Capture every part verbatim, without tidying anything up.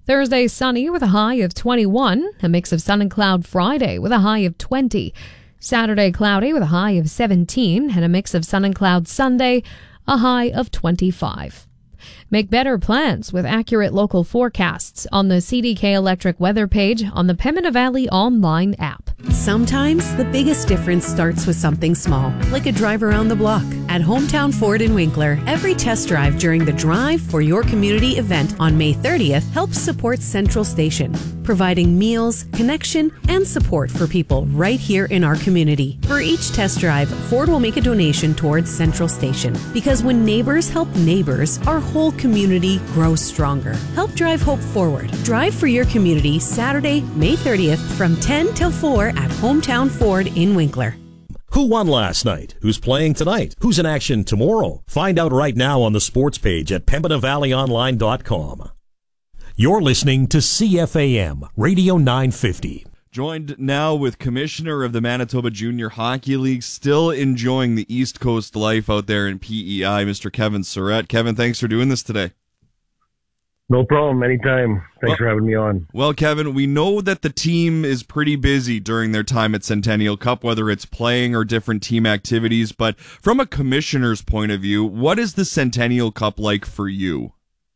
Thursday, sunny with a high of twenty-one. A mix of sun and cloud Friday with a high of twenty. Saturday, cloudy with a high of seventeen. And a mix of sun and cloud Sunday, a high of twenty-five. Make better plans with accurate local forecasts on the C D K Electric weather page on the Pembina Valley online app. Sometimes the biggest difference starts with something small, like a drive around the block. At Hometown Ford in Winkler, every test drive during the Drive for Your Community event on May thirtieth helps support Central Station, providing meals, connection, and support for people right here in our community. For each test drive, Ford will make a donation towards Central Station. Because when neighbors help neighbors, our whole community grows stronger. Help drive hope forward. Drive for Your Community Saturday, May thirtieth from ten till four at Hometown Ford in Winkler. Who won last night? Who's playing tonight? Who's in action tomorrow? Find out right now on the sports page at pembina valley online dot com. You're listening to C F A M Radio nine fifty. Joined now with Commissioner of the Manitoba Junior Hockey League, still enjoying the East Coast life out there in P E I, Mister Kevin Surrett. Kevin, thanks for doing this today. No problem. Anytime. Thanks well, for having me on. Well, Kevin, we know that the team is pretty busy during their time at Centennial Cup, whether it's playing or different team activities. But from a commissioner's point of view, what is the Centennial Cup like for you?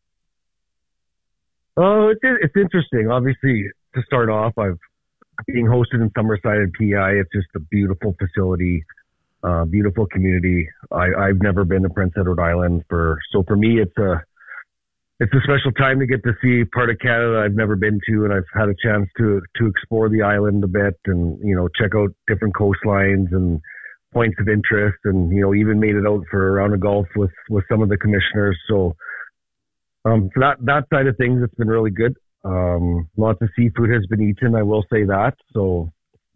Oh, it's it's interesting. Obviously, to start off, I've being hosted in Summerside at P E I. It's just a beautiful facility, uh, beautiful community. I, I've never been to Prince Edward Island, for so for me, it's a It's a special time to get to see part of Canada I've never been to, and I've had a chance to to explore the island a bit and, you know, check out different coastlines and points of interest, and, you know, even made it out for a round of golf with, with some of the commissioners. So, um, for that, that side of things, it's been really good. Um, lots of seafood has been eaten, I will say that. So,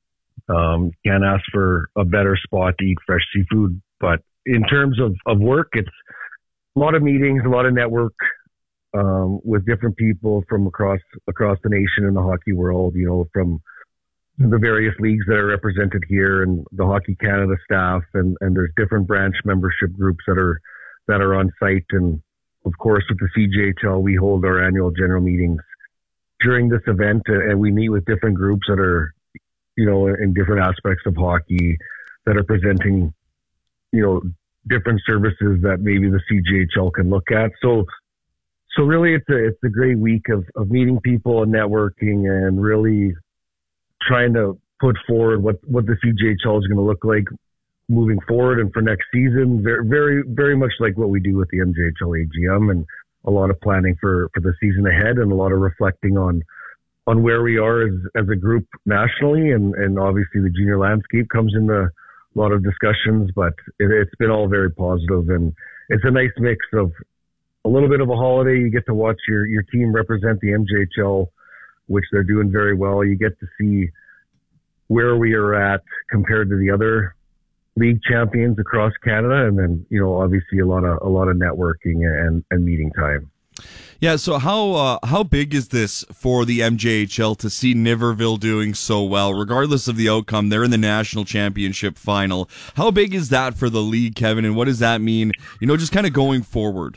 um, can't ask for a better spot to eat fresh seafood. But in terms of, of work, it's a lot of meetings, a lot of network, um, with different people from across, across the nation in the hockey world, you know, from the various leagues that are represented here and the Hockey Canada staff. And, and there's different branch membership groups that are, that are on site. And of course, with the C J H L, we hold our annual general meetings during this event, and we meet with different groups that are, you know, in different aspects of hockey that are presenting, you know, different services that maybe the C J H L can look at. So, so really it's a, it's a great week of, of meeting people and networking and really trying to put forward what, what the C J H L is going to look like moving forward and for next season. Very, very, very much like what we do with the M J H L A G M, and a lot of planning for, for the season ahead and a lot of reflecting on, on where we are as, as a group nationally. And, and obviously the junior landscape comes into a lot of discussions, but it, it's been all very positive, and it's a nice mix of a little bit of a holiday. You get to watch your, your team represent the M J H L, which they're doing very well. You get to see where we are at compared to the other league champions across Canada, and then, you know, obviously a lot of a lot of networking and, and meeting time. Yeah, so how uh, how big is this for the M J H L to see Niverville doing so well, regardless of the outcome? They're in the national championship final. How big is that for the league, Kevin, and what does that mean, you know, just kind of going forward?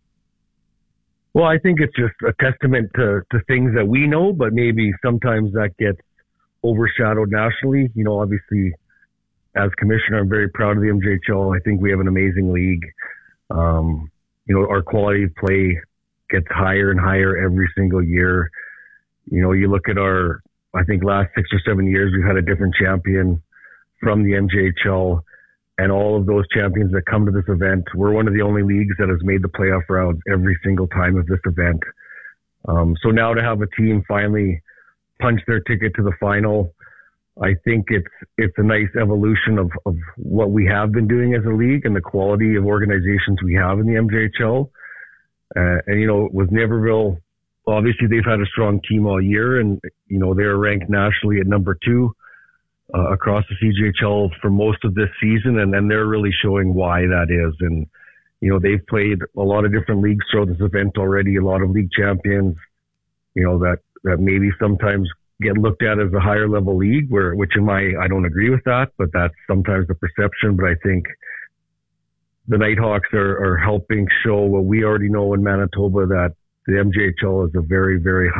Well, I think it's just a testament to, to things that we know, but maybe sometimes that gets overshadowed nationally. You know, obviously, as commissioner, I'm very proud of the M J H L. I think we have an amazing league. Um, you know, our quality of play gets higher and higher every single year. You know, you look at our, I think last six or seven years, we've had a different champion from the M J H L, and all of those champions that come to this event, we're one of the only leagues that has made the playoff rounds every single time of this event. Um, so now to have a team finally punch their ticket to the final, I think it's it's a nice evolution of, of what we have been doing as a league and the quality of organizations we have in the M J H L. Uh, and, you know, with Niverville, obviously they've had a strong team all year, and, you know, they're ranked nationally at number two uh, across the C J H L for most of this season, and then they're really showing why that is. And, you know, they've played a lot of different leagues throughout this event already, a lot of league champions, you know, that, that maybe sometimes get looked at as a higher level league, where, which in my, I don't agree with that, but that's sometimes the perception. But I think the Nighthawks are, are helping show what we already know in Manitoba, that the M J H L is a very, very